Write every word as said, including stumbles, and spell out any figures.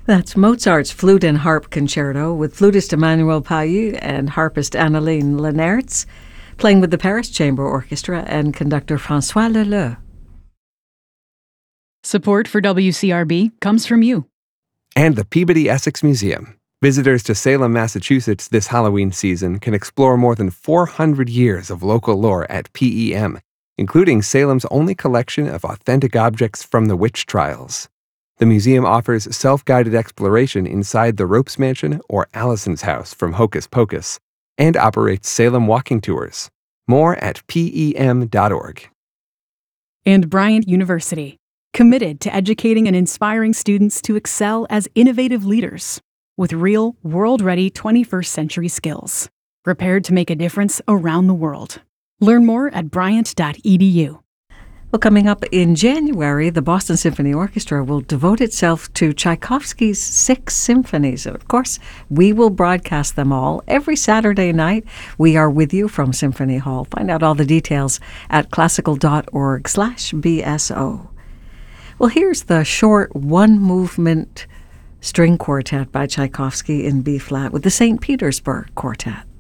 That's Mozart's Flute and Harp Concerto with flutist Emmanuel Payou and harpist Anneline Lenertz, playing with the Paris Chamber Orchestra and conductor François Leleu. Support for W C R B comes from you. And the Peabody Essex Museum. Visitors to Salem, Massachusetts this Halloween season can explore more than four hundred years of local lore at P E M, including Salem's only collection of authentic objects from the witch trials. The museum offers self-guided exploration inside the Ropes Mansion or Allison's house from Hocus Pocus, and operates Salem walking tours. More at P E M dot org. And Bryant University, committed to educating and inspiring students to excel as innovative leaders with real, world-ready twenty-first century skills, prepared to make a difference around the world. Learn more at bryant dot e d u. Well, coming up in January, the Boston Symphony Orchestra will devote itself to Tchaikovsky's six symphonies. And of course, we will broadcast them all every Saturday night. We are with you from Symphony Hall. Find out all the details at classical dot org slash B S O. Well, here's the short one-movement string quartet by Tchaikovsky in B-flat with the Saint Petersburg Quartet.